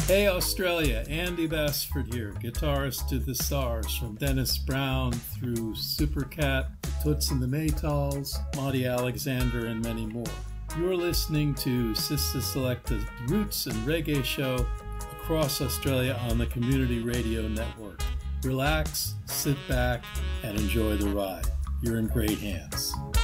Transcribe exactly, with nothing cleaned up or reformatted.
Hey Australia, Andy Basford here, guitarist to the stars, from Dennis Brown through Supercat, the Toots and the Maytals, Monty Alexander, and many more. You're listening to Sister Selecta's Roots and Reggae show across Australia on the Community Radio Network. Relax, sit back, and enjoy the ride. You're in great hands.